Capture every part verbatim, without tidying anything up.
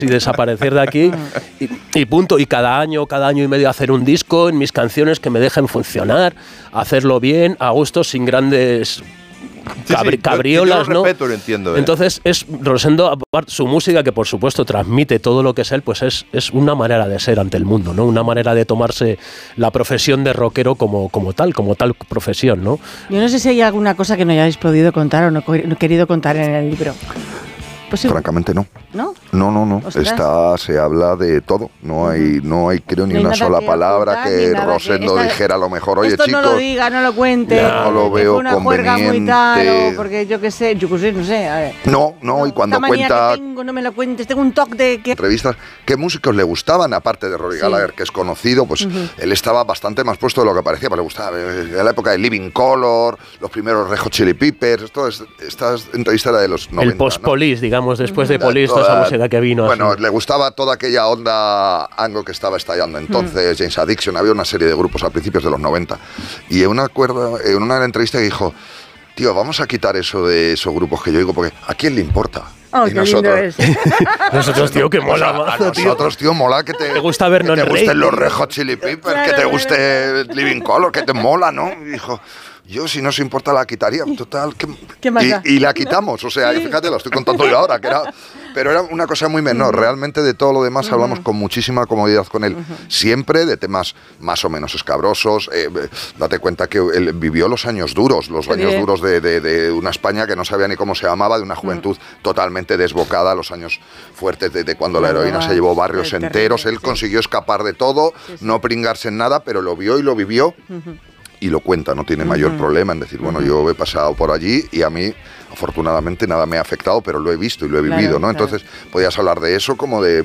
y desaparecer de aquí y, y punto. Y cada año, cada año y medio hacer un disco en mis canciones que me dejen funcionar, hacerlo bien, a gusto, sin grandes... Sí, Cabri, sí, cabriolas, yo, yo ¿no? respeto, lo entiendo, ¿eh? Entonces, es Rosendo, su música, que por supuesto transmite todo lo que es él, pues es, es una manera de ser ante el mundo, ¿no? Una manera de tomarse la profesión de rockero como, como tal, como tal profesión, ¿no? Yo no sé si hay alguna cosa que no hayáis podido contar o no he querido contar en el libro. Pues sí. Francamente no. ¿No? No, no, no. Ostras. Está, se habla de todo. No hay, no hay creo, ni no hay una sola que palabra ocultar, que que Rosendo esta, dijera a lo mejor, oye, esto chicos... no lo diga, no lo cuente. No lo veo fue una juerga muy conveniente. tal, o porque yo qué sé, yo qué sé, no sé. A ver. No, no, no, y cuando esta manía cuenta... que tengo, no me lo cuentes, tengo un toque de... que entrevistas, ¿qué músicos le gustaban? Aparte de Rory Sí. Gallagher, que es conocido, pues uh-huh. él estaba bastante más puesto de lo que parecía, pues le gustaba. En la época de Living Colour, los primeros Red Hot Chili Peppers, esto es, estas entrevistas era de los noventa. El post-Police, ¿no? Digamos, después de La, Police, toda esa música que vino. Bueno, así. Le gustaba toda aquella onda anglo que estaba estallando entonces, mm. James Addiction, había una serie de grupos a principios de los noventa. Y en una, cuerda, en una entrevista dijo, tío, vamos a quitar eso de esos grupos que yo digo, porque ¿a quién le importa? Oh, y qué nosotros, lindo es. Nosotros, tío, que mola. A nosotros, tío, mola que te, te gusta vernos que te gusten rey, los Red Hot Chili Peppers, claro, que te guste claro. Living Colour, que te mola, ¿no? Y dijo, yo si no se importa la quitaría, total. ¿Qué, ¿Qué más y, y la quitamos, o sea, sí. Fíjate, lo estoy contando yo ahora, que era... Pero era una cosa muy menor, realmente de todo lo demás uh-huh. hablamos con muchísima comodidad con él, uh-huh. siempre de temas más o menos escabrosos, eh, date cuenta que él vivió los años duros, los Qué años bien. duros de, de, de una España que no sabía ni cómo se llamaba, de una juventud uh-huh. totalmente desbocada, los años fuertes de, de cuando la heroína uh-huh. se llevó barrios sí, enteros, terrible, él sí. consiguió escapar de todo, sí, sí. no pringarse en nada, pero lo vio y lo vivió. Uh-huh. Y lo cuenta, no tiene mayor uh-huh. problema en decir, bueno, uh-huh. yo he pasado por allí y a mí, afortunadamente, nada me ha afectado, pero lo he visto y lo he claro, vivido, ¿no? Claro. Entonces, podías hablar de eso como de...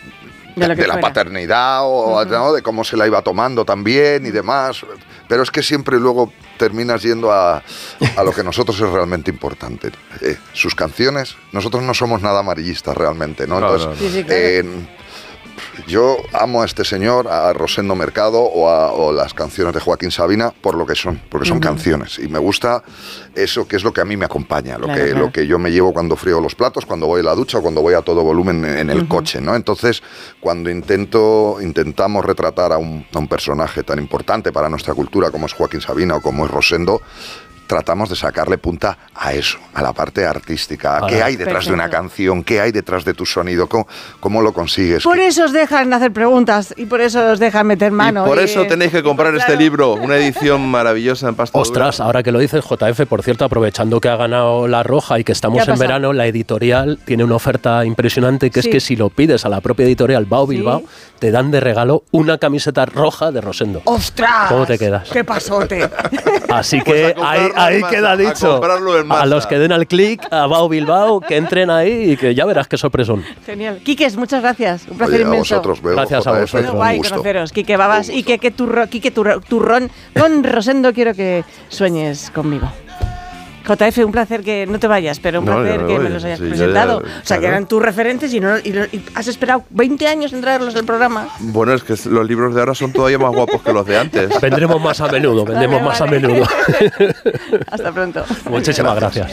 De, de, de la paternidad o uh-huh. ¿no? de cómo se la iba tomando también y demás, pero es que siempre luego terminas yendo a, a lo que a nosotros es realmente importante. Eh, sus canciones, nosotros no somos nada amarillistas realmente, ¿no? No, Entonces, no, no. Sí, sí, claro. eh, yo amo a este señor, a Rosendo Mercado o, a, o las canciones de Joaquín Sabina por lo que son, porque son uh-huh. canciones. Y me gusta eso que es lo que a mí me acompaña, lo, claro, que, claro. lo que yo me llevo cuando frío los platos, cuando voy a la ducha o cuando voy a todo volumen en el uh-huh. coche, ¿no? Entonces, cuando intento, intentamos retratar a un, a un personaje tan importante para nuestra cultura como es Joaquín Sabina o como es Rosendo, tratamos de sacarle punta a eso, a la parte artística. Ah, ¿qué hay detrás perfecto. de una canción? ¿Qué hay detrás de tu sonido? ¿Cómo, cómo lo consigues? Por eso os dejan hacer preguntas y por eso os dejan meter mano. Y por y, eso tenéis que comprar claro. este libro, una edición maravillosa en pasta Ostras, dura. ahora que lo dices, J F, por cierto, aprovechando que ha ganado la Roja y que estamos en verano, la editorial tiene una oferta impresionante que sí. es que si lo pides a la propia editorial Bao Bilbao, ¿sí? te dan de regalo una camiseta roja de Rosendo. ¡Ostras! ¿Cómo te quedas? ¡Qué pasote! Así que pues ahí, ahí queda dicho. A, a los que den al clic, a Bao Bilbao, que entren ahí y que ya verás qué sorpresón. Genial. Quiques, muchas gracias. Un placer Oye, inmenso. A vosotros, veo, gracias J F, a vosotros. Guay conoceros. Quique Babas y Quique turro, Quique turro, Turrón. Con Rosendo quiero que sueñes conmigo. J F, un placer que no te vayas, pero un no, placer me que voy. me los hayas sí, presentado. Ya, o sea, claro. que eran tus referentes y, no, y, no, y has esperado veinte años en traerlos al programa. Bueno, es que los libros de ahora son todavía más guapos que los de antes. Vendremos más a menudo, vendremos vale, más vale. a menudo. Hasta pronto. Muchísimas gracias.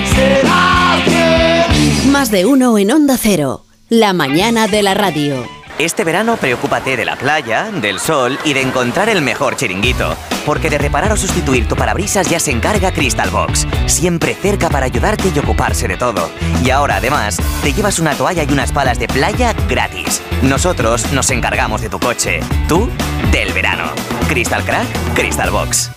Más de uno en Onda Cero. La mañana de la radio. Este verano preocúpate de la playa, del sol y de encontrar el mejor chiringuito. Porque de reparar o sustituir tu parabrisas ya se encarga Crystal Box. Siempre cerca para ayudarte y ocuparse de todo. Y ahora además te llevas una toalla y unas palas de playa gratis. Nosotros nos encargamos de tu coche. Tú, del verano. Crystal Crack, Crystal Box.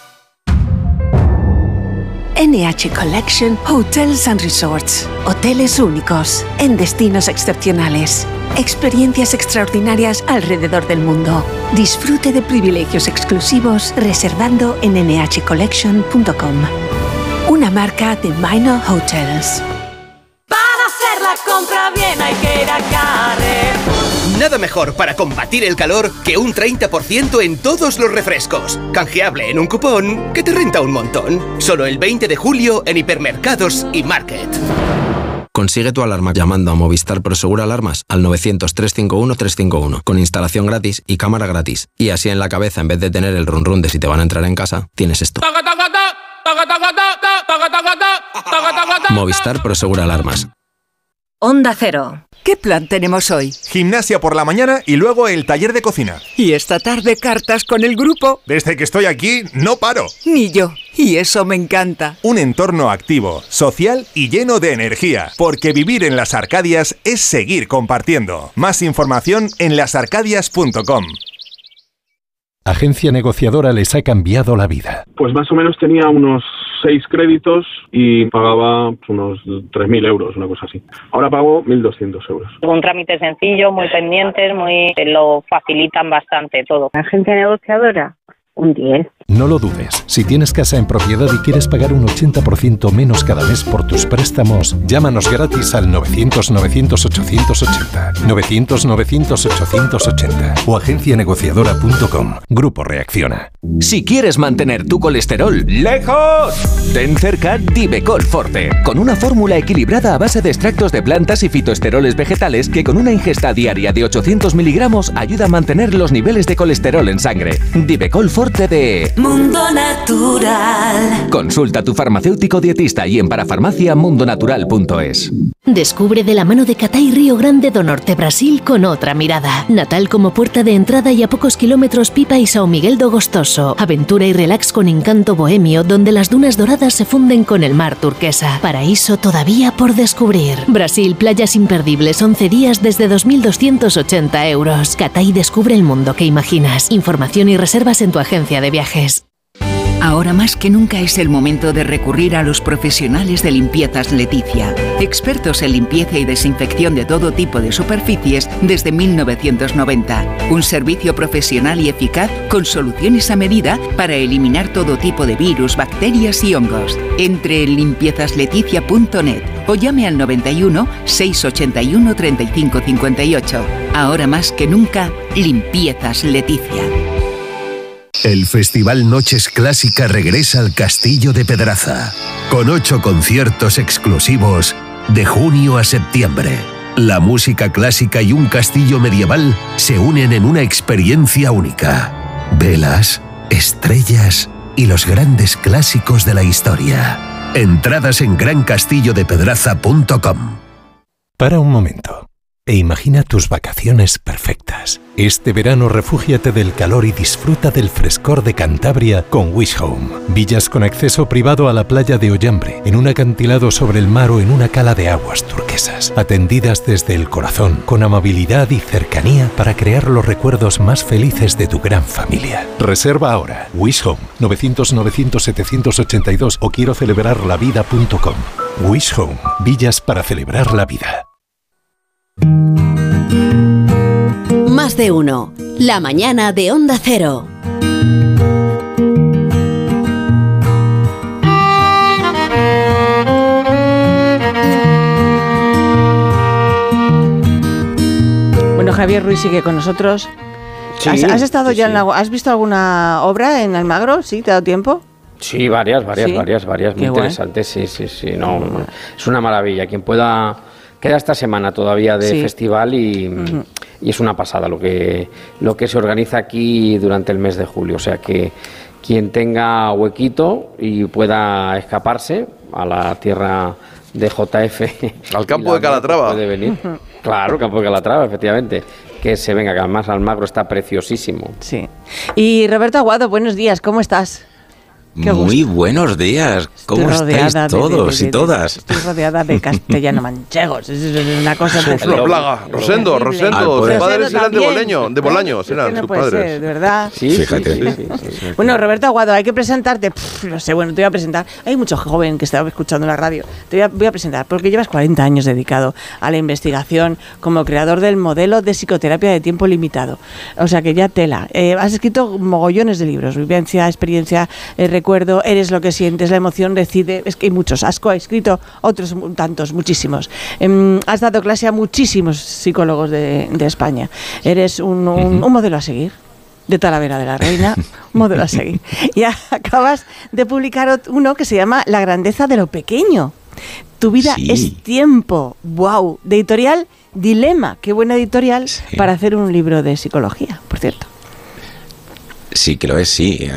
N H Collection Hotels and Resorts. Hoteles únicos, en destinos excepcionales. Experiencias extraordinarias alrededor del mundo. Disfrute de privilegios exclusivos reservando en ene hache collection punto com. Una marca de Minor Hotels. Para hacer la compra bien hay que ir a Carrefour. Nada mejor para combatir el calor que un treinta por ciento en todos los refrescos. Canjeable en un cupón que te renta un montón. Solo el veinte de julio en hipermercados y Market. Consigue tu alarma llamando a Movistar Prosegur Alarmas al novecientos, trescientos cincuenta y uno, trescientos cincuenta y uno con instalación gratis y cámara gratis. Y así en la cabeza, en vez de tener el run run de si te van a entrar en casa, tienes esto. Movistar Prosegur Alarmas. Onda Cero. ¿Qué plan tenemos hoy? Gimnasia por la mañana y luego el taller de cocina. Y esta tarde cartas con el grupo. Desde que estoy aquí, no paro. Ni yo. Y eso me encanta. Un entorno activo, social y lleno de energía. Porque vivir en las Arcadias es seguir compartiendo. Más información en las arcadias punto com. Agencia Negociadora les ha cambiado la vida. Pues más o menos tenía unos seis créditos y pagaba unos tres mil euros, una cosa así. Ahora pago mil doscientos euros. Un trámite sencillo, muy pendientes, muy lo facilitan bastante todo. Agencia Negociadora, un diez. No lo dudes. Si tienes casa en propiedad y quieres pagar un ochenta por ciento menos cada mes por tus préstamos, llámanos gratis al novecientos novecientos ochocientos ochenta. novecientos novecientos ochocientos ochenta o agencia negociadora punto com. Grupo Reacciona. Si quieres mantener tu colesterol lejos, ten cerca Divecol Forte, con una fórmula equilibrada a base de extractos de plantas y fitoesteroles vegetales que con una ingesta diaria de ochocientos miligramos ayuda a mantener los niveles de colesterol en sangre. Divecol Forte de Mundo Natural. Consulta a tu farmacéutico dietista y en parafarmacia mundo natural punto es. Descubre de la mano de Catay Río Grande do Norte, Brasil, con otra mirada. Natal como puerta de entrada y a pocos kilómetros Pipa y São Miguel do Gostoso. Aventura y relax con encanto bohemio, donde las dunas doradas se funden con el mar turquesa. Paraíso todavía por descubrir. Brasil, playas imperdibles, once días desde dos mil doscientos ochenta euros. Catay descubre el mundo que imaginas. Información y reservas en tu agencia de viajes. Ahora más que nunca es el momento de recurrir a los profesionales de Limpiezas Leticia, expertos en limpieza y desinfección de todo tipo de superficies desde mil novecientos noventa. Un servicio profesional y eficaz con soluciones a medida para eliminar todo tipo de virus, bacterias y hongos. Entre en limpiezas leticia punto net o llame al noventa y uno, seiscientos ochenta y uno, treinta y cinco cincuenta y ocho. Ahora más que nunca, Limpiezas Leticia. El Festival Noches Clásica regresa al Castillo de Pedraza, con ocho conciertos exclusivos de junio a septiembre. La música clásica y un castillo medieval se unen en una experiencia única. Velas, estrellas y los grandes clásicos de la historia. Entradas en gran castillo de pedraza punto com. Para un momento e imagina tus vacaciones perfectas. Este verano refúgiate del calor y disfruta del frescor de Cantabria con Wish Home. Villas con acceso privado a la playa de Ollambre, en un acantilado sobre el mar o en una cala de aguas turquesas. Atendidas desde el corazón, con amabilidad y cercanía para crear los recuerdos más felices de tu gran familia. Reserva ahora. Wish Home, novecientos novecientos setecientos ochenta y dos o quiero celebrar la vida punto com. Wish Home, villas para celebrar la vida. Más de uno. La mañana de Onda Cero. Bueno, Javier Ruiz sigue con nosotros. Sí, ¿Has, has estado sí, ya sí. en la, ¿Has visto alguna obra en Almagro? ¿Sí? ¿Te ha dado tiempo? Sí, varias, varias, ¿Sí? varias, varias, muy Qué guay. interesantes, sí, sí, sí, no, no, es una maravilla, quien pueda, queda esta semana todavía de Sí. festival y, Ujú. y es una pasada lo que, lo que se organiza aquí durante el mes de julio, o sea que quien tenga huequito y pueda escaparse a la tierra de J F. Al campo de Calatrava. Puede venir. Claro, campo de Calatrava, efectivamente. Que se venga, que además Almagro está preciosísimo. Sí. Y Roberto Aguado, buenos días, ¿cómo estás? Qué Muy buenos días. ¿Cómo Estoy estáis rodeada de- todos de- de- y todas? Estoy rodeada de castellano manchegos. Es, es una cosa Es una plaga. Rosendo, terrible. Rosendo. Sus Rosendo padres eran de también. Boleño, de Bolaños, Es que eran no sus puede padres. ser, de verdad. Sí, Fíjate. sí, sí, sí, sí. Bueno, Roberto Aguado, hay que presentarte. Pff, no sé, bueno, te voy a presentar. Hay mucho joven que está escuchando la radio. Te voy a, voy a presentar porque llevas cuarenta años dedicado a la investigación como creador del modelo de psicoterapia de tiempo limitado. O sea que ya tela. Eh, has escrito mogollones de libros. Vivencia, experiencia, eh, recuerdo, eres lo que sientes, la emoción decide. Es que hay muchos. Has escrito otros tantos, muchísimos. Eh, has dado clase a muchísimos psicólogos de, de España. Eres un, un, un modelo a seguir. De Talavera de la Reina, un modelo a seguir. Y acabas de publicar ot- uno que se llama La grandeza de lo pequeño. Tu vida Sí. es tiempo. ¡Wow! De editorial Dilema. Qué buena editorial Sí. para hacer un libro de psicología, por cierto. Sí que lo es, sí.